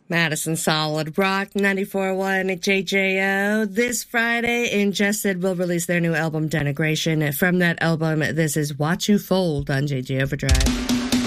Madison Solid Rock 94.1 at JJO. This Friday, Ingested will release their new album, Denigration. From that album, this is Watch You Fold on JJ Overdrive.